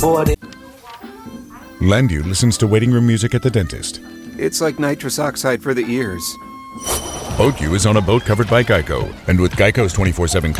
Landu listens to waiting room music at the dentist. It's like nitrous oxide for the ears. Boat U is on a boat covered by Geico. And with Geico's 24/7